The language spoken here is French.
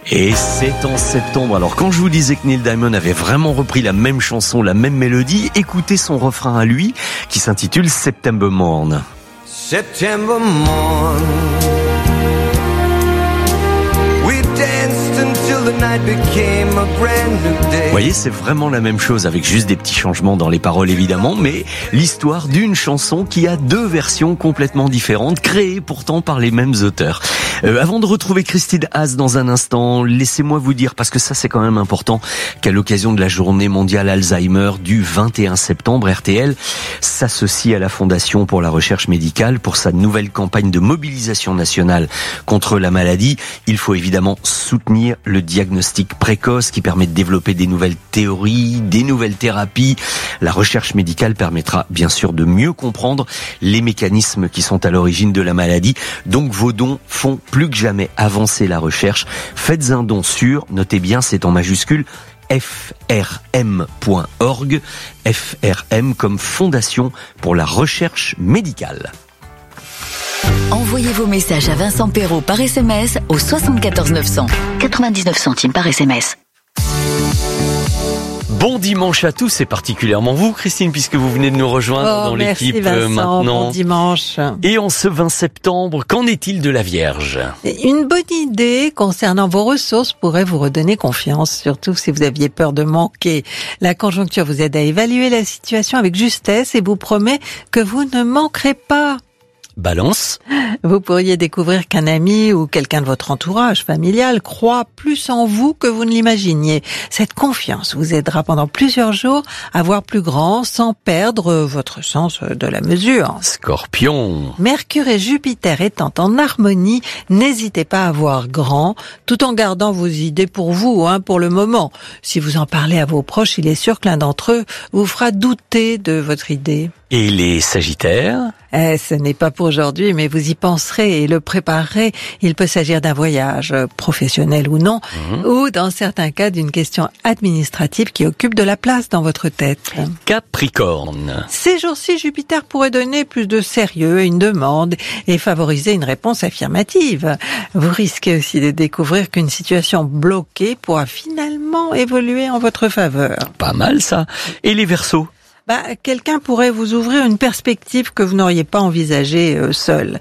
Et c'est en septembre. Alors quand je vous disais que Neil Diamond avait vraiment repris la même chanson, la même mélodie, écoutez son refrain à lui qui s'intitule September Morn. September morn, we danced until the night became a brand new day. Vous voyez, c'est vraiment la même chose avec juste des petits changements dans les paroles évidemment, mais l'histoire d'une chanson qui a deux versions complètement différentes, créées pourtant par les mêmes auteurs. Avant de retrouver Christine Haas dans un instant, laissez-moi vous dire, parce que ça c'est quand même important, qu'à l'occasion de la journée mondiale Alzheimer du 21 septembre, RTL s'associe à la Fondation pour la recherche médicale pour sa nouvelle campagne de mobilisation nationale contre la maladie. Il faut évidemment soutenir le diagnostic précoce qui permet de développer des nouvelles théories, des nouvelles thérapies. La recherche médicale permettra bien sûr de mieux comprendre les mécanismes qui sont à l'origine de la maladie. Donc vos dons font plus que jamais avancer la recherche. Faites un don sur, notez bien, c'est en majuscule, frm.org, FRM comme Fondation pour la recherche médicale. Envoyez vos messages à Vincent Perrault par SMS au 74 900. 99 centimes par SMS. Bon dimanche à tous, et particulièrement vous, Christine, puisque vous venez de nous rejoindre dans l'équipe Vincent, maintenant. Bon dimanche. Et en ce 20 septembre, qu'en est-il de la Vierge ? Une bonne idée concernant vos ressources pourrait vous redonner confiance, surtout si vous aviez peur de manquer. La conjoncture vous aide à évaluer la situation avec justesse et vous promet que vous ne manquerez pas. Balance ? Vous pourriez découvrir qu'un ami ou quelqu'un de votre entourage familial croit plus en vous que vous ne l'imaginiez. Cette confiance vous aidera pendant plusieurs jours à voir plus grand sans perdre votre sens de la mesure. Scorpion. Mercure et Jupiter étant en harmonie, n'hésitez pas à voir grand, tout en gardant vos idées pour vous, pour le moment. Si vous en parlez à vos proches, il est sûr que l'un d'entre eux vous fera douter de votre idée. Et les Sagittaires ? Ce n'est pas pour aujourd'hui, mais vous y penserez et le préparerez. Il peut s'agir d'un voyage, professionnel ou non, ou dans certains cas d'une question administrative qui occupe de la place dans votre tête. Capricorne. Ces jours-ci, Jupiter pourrait donner plus de sérieux à une demande et favoriser une réponse affirmative. Vous risquez aussi de découvrir qu'une situation bloquée pourra finalement évoluer en votre faveur. Pas mal ça. Et les Verseaux ? Quelqu'un pourrait vous ouvrir une perspective que vous n'auriez pas envisagée seul.